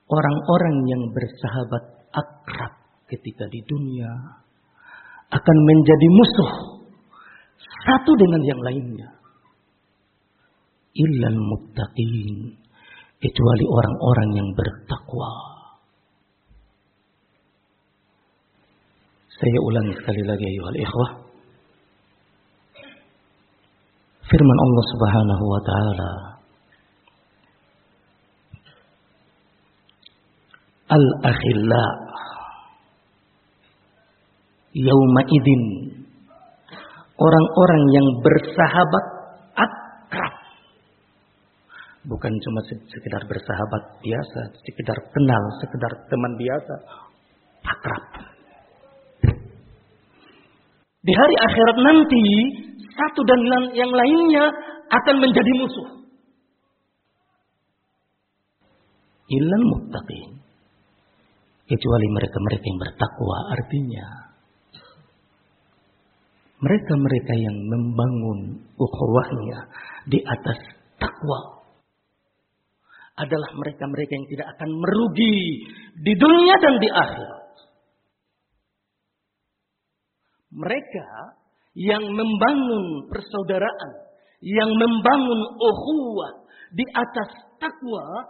orang-orang yang bersahabat akrab ketika di dunia akan menjadi musuh satu dengan yang lainnya. Illal muttaqin, kecuali orang-orang yang bertakwa. Saya ulangi sekali lagi ayuhal ikhwah. Firman Allah Subhanahu wa taala, Al-akhilla yauma idin, orang-orang yang bersahabat akrab. Bukan cuma sekedar bersahabat biasa, sekedar kenal, sekedar teman biasa, akrab. Di hari akhirat nanti, satu dan yang lainnya akan menjadi musuh. Illal muttaqin, kecuali mereka-mereka yang bertakwa. Artinya mereka-mereka yang membangun ukhuwahnya di atas takwa adalah mereka-mereka yang tidak akan merugi di dunia dan di akhirat. Mereka yang membangun persaudaraan, yang membangun ukhuwah di atas takwa